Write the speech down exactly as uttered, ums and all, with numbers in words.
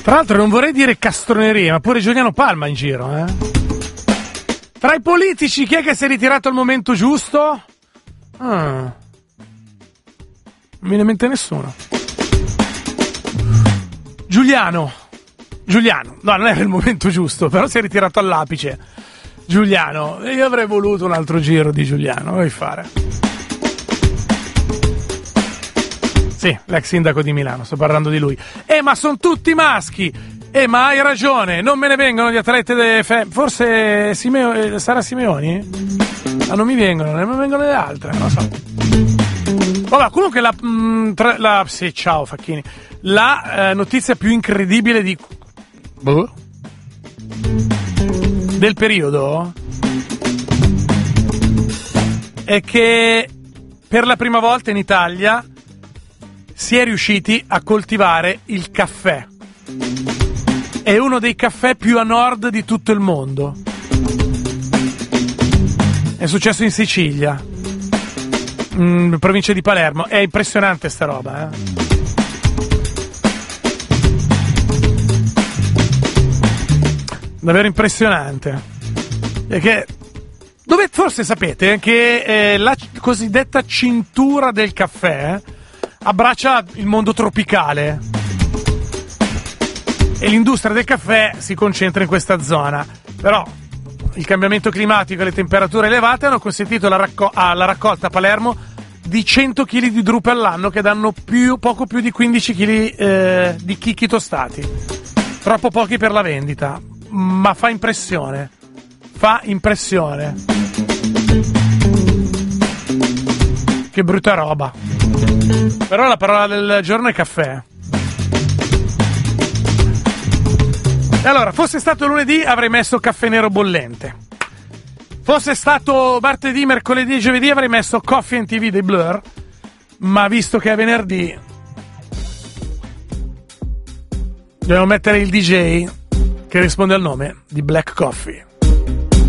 Tra l'altro non vorrei dire castroneria, ma pure Giuliano Palma in giro, eh? Tra i politici chi è che si è ritirato al momento giusto? Ah. Non mi viene in mente nessuno. Giuliano. Giuliano. No, non era il momento giusto, però si è ritirato all'apice. Giuliano. E io avrei voluto un altro giro di Giuliano. Vuoi fare? Sì, l'ex sindaco di Milano, sto parlando di lui. Eh, ma sono tutti maschi! Eh, ma hai ragione, non me ne vengono gli atleti delle fem- Forse Simeo- eh, sarà Simeoni? Ma non mi vengono, non mi vengono le altre, non lo so. Vabbè, comunque la... Mh, tra, la sì, ciao Facchini. La eh, notizia più incredibile di... Boh. del periodo è che per la prima volta in Italia si è riusciti a coltivare il caffè. È uno dei caffè più a nord di tutto il mondo. È successo in Sicilia, in provincia di Palermo. È impressionante sta roba, eh? Davvero impressionante. Perché dove forse sapete che eh, la cosiddetta cintura del caffè abbraccia il mondo tropicale e l'industria del caffè si concentra in questa zona. Però il cambiamento climatico e le temperature elevate hanno consentito la racco- alla raccolta a Palermo di cento chili di drupe all'anno, che danno più, poco più di quindici chili eh, di chicchi tostati. Troppo pochi per la vendita, ma fa impressione. Fa impressione. Che brutta roba. Però la parola del giorno è caffè. E allora, fosse stato lunedì avrei messo caffè nero bollente. Fosse stato martedì, mercoledì e giovedì avrei messo Coffee and T V dei Blur. Ma visto che è venerdì dobbiamo mettere il D J che risponde al nome di Black Coffee.